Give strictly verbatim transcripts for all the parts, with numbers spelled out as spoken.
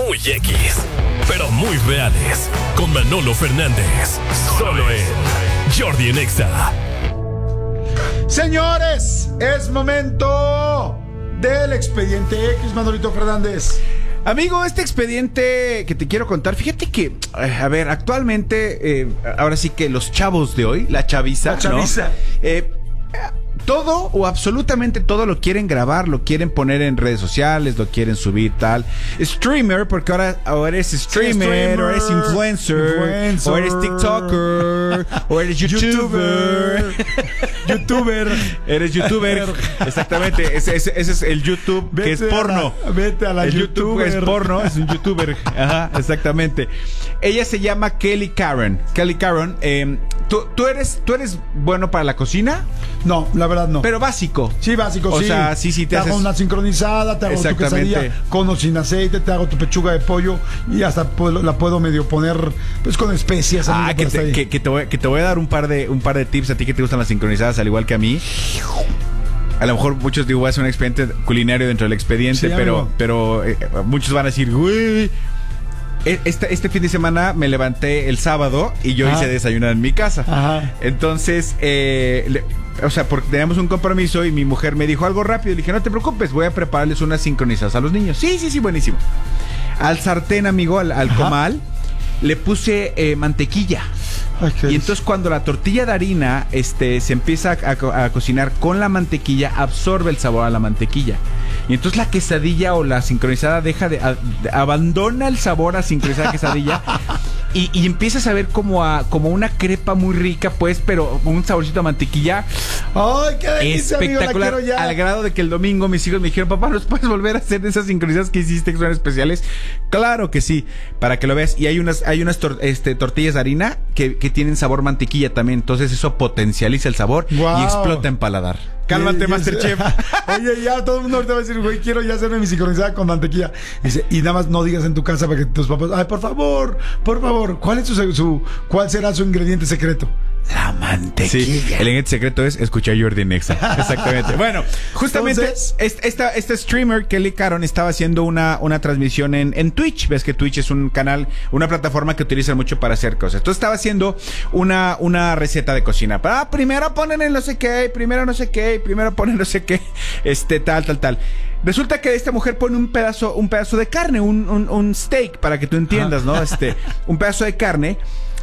muy X, pero muy reales. Con Manolo Fernández. Solo en Jordi en Exa. Señores, es momento del expediente X, Manolito Fernández. Amigo, este expediente que te quiero contar, fíjate que, a ver, actualmente, eh, ahora sí que los chavos de hoy, la chaviza, La chaviza. ¿no? Eh, todo o absolutamente todo lo quieren grabar, lo quieren poner en redes sociales, lo quieren subir, tal. Streamer, porque ahora, ahora eres streamer, sí, streamer, o eres influencer, influencer, o eres TikToker, o eres YouTuber. YouTuber. Eres YouTuber. Exactamente, ese, ese, ese es el YouTube, vete que es porno. A la, vete a la el YouTuber. YouTube es porno, es un YouTuber. Ajá, exactamente. Ella se llama Kelly Karen. Kelly Karen, eh, ¿tú, tú, eres, ¿tú eres bueno para la cocina? No, la verdad no. Pero básico. Sí, básico, o sí. O sea, sí, sí, te, te haces... hago una sincronizada, te hago tu quesadilla con o sin aceite, te hago tu pechuga de pollo y hasta puedo, la puedo medio poner pues con especias. Ah, que te, que, que, te voy, que te voy a dar un par de un par de tips a ti que te gustan las sincronizadas al igual que a mí. A lo mejor muchos digo, voy a hacer un expediente culinario dentro del expediente, sí, pero, pero eh, muchos van a decir, güey. Este, este fin de semana me levanté el sábado y yo Ajá. hice desayunar en mi casa. Ajá. Entonces, eh, le, o sea, porque teníamos un compromiso y mi mujer me dijo algo rápido. Le dije, no te preocupes, voy a prepararles unas sincronizadas a los niños. Sí, sí, sí, buenísimo. Al sartén, amigo, al, al comal, le puse eh, mantequilla. Ay, y entonces cuando la tortilla de harina este, se empieza a, a, a cocinar con la mantequilla, absorbe el sabor a la mantequilla. Y entonces la quesadilla o la sincronizada deja de, a, de abandona el sabor a sincronizada quesadilla y, y empieza a saber como a como una crepa muy rica, pues, pero con un saborcito a mantequilla. ¡Ay, qué delicia, espectacular! Amigo, la quiero ya. Al grado de que el domingo mis hijos me dijeron, papá, ¿nos puedes volver a hacer esas sincronizadas que hiciste que son especiales? Claro que sí, para que lo veas. Y hay unas, hay unas tor este, tortillas de harina que, que tienen sabor mantequilla también. Entonces eso potencializa el sabor wow. y explota en paladar. Cálmate, yes, Masterchef. Oye, ya todo el mundo ahorita va a decir, güey, quiero ya hacerme mi sincronizada con mantequilla. Dice, y nada más no digas en tu casa para que tus papás, ay, por favor, por favor, ¿cuál es su, su cuál será su ingrediente secreto? La mantequilla. Sí, el ingrediente secreto es escuchar Jordi en Exa. Exactamente. Bueno, justamente Entonces, esta, este streamer, Kelly Karen, estaba haciendo una, una transmisión en, en Twitch. Ves que Twitch es un canal, una plataforma que utilizan mucho para hacer cosas. Entonces estaba haciendo una, una receta de cocina. Ah, primero ponen el no sé qué, primero no sé qué, primero ponen no sé qué, este, tal, tal, tal. Resulta que esta mujer pone un pedazo, un pedazo de carne, un, un, un steak, para que tú entiendas, ¿no? Este, un pedazo de carne,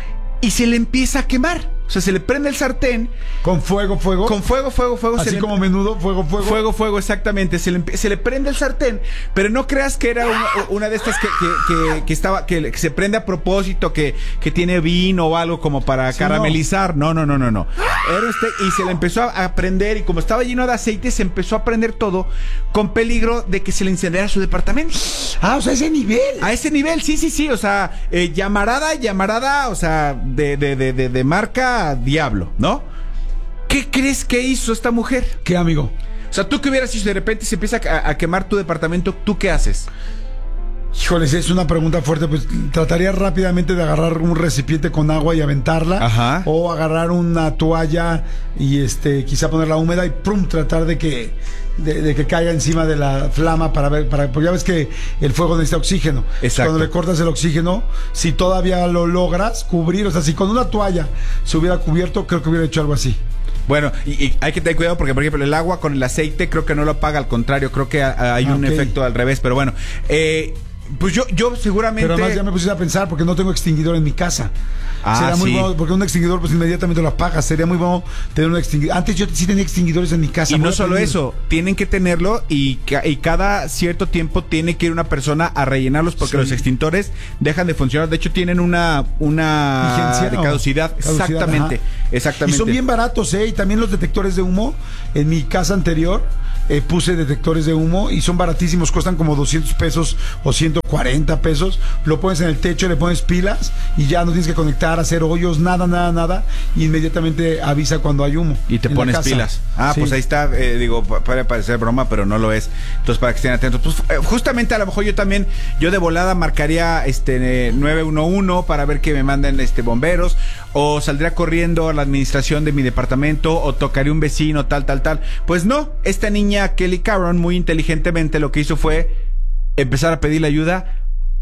y se le empieza a quemar. O sea, se le prende el sartén. ¿Con fuego, fuego? Con fuego, fuego, fuego. Así se como le... menudo, fuego, fuego. Fuego, fuego, exactamente. Se le, se le prende el sartén, pero no creas que era una, una de estas que, que, que, que estaba, que, que se prende a propósito, que, que tiene vino o algo como para sí, caramelizar. No, no, no, no, no. Era este, y se le empezó a prender, y como estaba lleno de aceite, se empezó a prender todo, con peligro de que se le incendiara su departamento. Ah, o sea, a ese nivel. A ese nivel, sí, sí, sí. O sea, eh, llamarada, llamarada, o sea, de, de, de, de, de marca Diablo, ¿no? ¿Qué crees que hizo esta mujer? ¿Qué, amigo? O sea, tú que hubieras hecho, de repente se empieza a, a quemar tu departamento, ¿tú qué haces? Híjoles, es una pregunta fuerte. Pues trataría rápidamente de agarrar un recipiente con agua y aventarla. Ajá. O agarrar una toalla y este quizá ponerla húmeda y prum, tratar de que de, de que caiga encima de la flama para ver, para, porque ya ves que el fuego necesita oxígeno. Exacto. Cuando le cortas el oxígeno, si todavía lo logras cubrir, o sea, si con una toalla se hubiera cubierto, creo que hubiera hecho algo así. Bueno, y, y hay que tener cuidado porque, por ejemplo, el agua con el aceite creo que no lo apaga, al contrario, creo que a, hay ah, un okay. efecto al revés, pero bueno, eh, pues yo, yo seguramente... Pero además ya me pusiste a pensar porque no tengo extinguidor en mi casa. Ah, Sería muy sí. bueno, porque un extinguidor pues inmediatamente lo apagas. Sería muy bueno tener un extinguidor. Antes yo sí tenía extinguidores en mi casa. Y no solo eso, tienen que tenerlo y, y cada cierto tiempo tiene que ir una persona a rellenarlos porque sí. los extintores dejan de funcionar. De hecho tienen una una Vigencia, de no. caducidad. caducidad. Exactamente, exactamente. Y son bien baratos, ¿eh? Y también los detectores de humo. En mi casa anterior eh, puse detectores de humo y son baratísimos. Cuestan como doscientos pesos o ciento cuarenta pesos. Lo pones en el techo, le pones pilas y ya no tienes que conectar, hacer hoyos, nada, nada, nada. Y inmediatamente avisa cuando hay humo. Y te pones pilas. Ah, sí. Pues ahí está, eh, digo, puede parecer broma, pero no lo es. Entonces, para que estén atentos. Pues eh, justamente a lo mejor yo también, yo de volada marcaría este eh, nueve uno uno para ver que me manden este bomberos. O saldría corriendo a la administración de mi departamento, o tocaría un vecino, tal, tal, tal. Pues no, esta niña Kelly Karen muy inteligentemente lo que hizo fue empezar a pedirle ayuda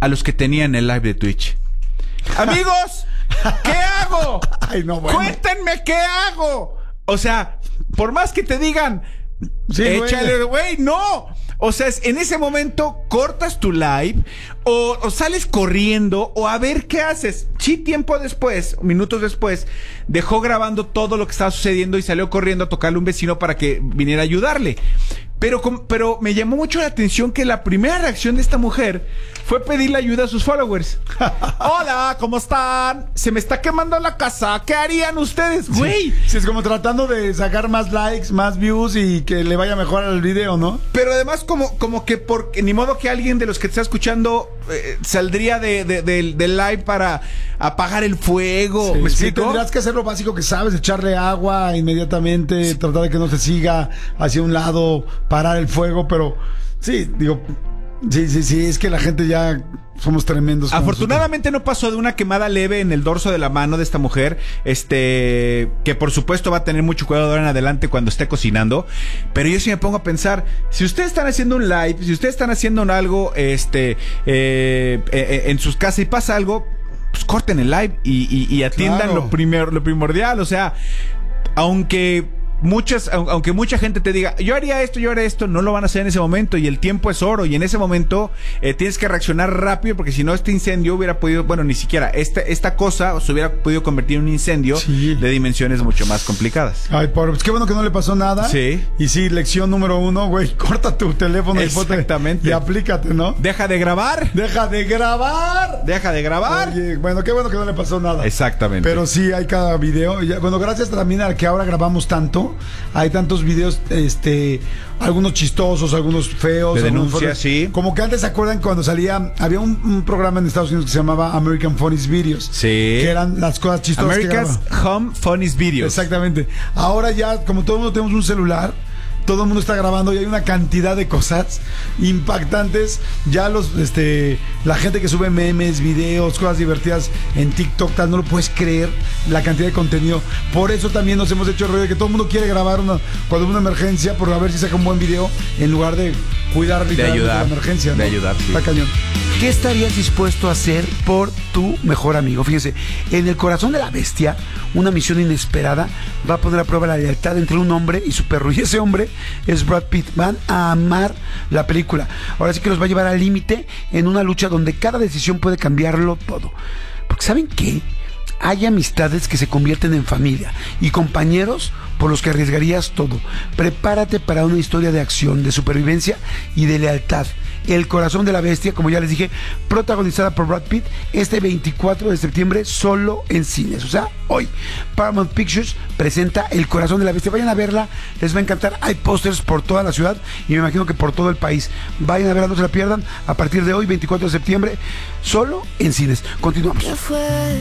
a los que tenían el live de Twitch. Amigos, ¿qué hago? Ay, no, bueno. Cuéntenme qué hago. O sea, por más que te digan, sí, échale, güey, no. O sea, en ese momento cortas tu live o, o sales corriendo o a ver qué haces. Sí, tiempo después, minutos después, dejó grabando todo lo que estaba sucediendo y salió corriendo a tocarle a un vecino para que viniera a ayudarle. Pero, pero me llamó mucho la atención que la primera reacción de esta mujer fue pedirle ayuda a sus followers. Hola, ¿cómo están? Se me está quemando la casa. ¿Qué harían ustedes, güey? Sí, sí, es como tratando de sacar más likes, más views y que le vaya mejor al video, ¿no? Pero además como, como que por ni modo que alguien de los que te está escuchando eh, saldría de, de, de, del live para apagar el fuego. Sí, ¿Me sí, explico? tendrás que hacer lo básico que sabes, echarle agua inmediatamente, sí. Tratar de que no se siga hacia un lado, parar el fuego, pero sí, digo, sí, sí, sí, es que la gente ya somos tremendos. Afortunadamente no pasó de una quemada leve en el dorso de la mano de esta mujer, este, que por supuesto va a tener mucho cuidado de ahora en adelante cuando esté cocinando, pero yo sí me pongo a pensar, si ustedes están haciendo un live, si ustedes están haciendo algo, este, eh, eh, en sus casas y pasa algo, pues corten el live y, y, y atiendan claro. lo, primer, lo primordial, o sea, aunque... Muchas, aunque mucha gente te diga, yo haría esto, yo haría esto, no lo van a hacer en ese momento y el tiempo es oro y en ese momento eh, tienes que reaccionar rápido porque si no este incendio hubiera podido, bueno, ni siquiera esta, esta cosa se hubiera podido convertir en un incendio sí. de dimensiones mucho más complicadas. Ay, por, pues qué bueno que no le pasó nada. Sí. Y sí, lección número uno, güey, corta tu teléfono Exactamente. y, y aplícate, ¿no? Deja de grabar. Deja de grabar. Deja de grabar. Oye, bueno, qué bueno que no le pasó nada. Exactamente. Pero sí, hay cada video. Ya, bueno, gracias también a que ahora grabamos tanto. Hay tantos videos, este, algunos chistosos, algunos feos. De denuncia, sí. Como que antes, ¿se acuerdan cuando salía? Había un, un programa en Estados Unidos que se llamaba American Funniest Videos. Sí. Que eran las cosas chistosas. America's Home Funniest Videos. Exactamente. Ahora ya, como todo el mundo tenemos un celular, todo el mundo está grabando y hay una cantidad de cosas impactantes. Ya los, este, la gente que sube memes, videos, cosas divertidas en TikTok, tal, no lo puedes creer la cantidad de contenido. Por eso también nos hemos hecho el rollo de que todo el mundo quiere grabar una, cuando hubo una emergencia, por a ver si saca un buen video en lugar de cuidar de ayudar, la emergencia, ¿no? De ayudar, sí. Está cañón. ¿Qué estarías dispuesto a hacer por tu mejor amigo? Fíjense, en El corazón de la bestia, una misión inesperada va a poner a prueba la lealtad entre un hombre y su perro. Y ese hombre es Brad Pitt. Van a amar la película. Ahora sí que los va a llevar al límite en una lucha donde cada decisión puede cambiarlo todo. Porque ¿saben qué? Hay amistades que se convierten en familia y compañeros por los que arriesgarías todo. Prepárate para una historia de acción, de supervivencia y de lealtad. El corazón de la bestia, como ya les dije, protagonizada por Brad Pitt, este veinticuatro de septiembre solo en cines. O sea, hoy Paramount Pictures presenta El corazón de la bestia. Vayan a verla, les va a encantar. Hay pósters por toda la ciudad y me imagino que por todo el país. Vayan a verla, no se la pierdan. A partir de hoy, veinticuatro de septiembre, solo en cines. Continuamos.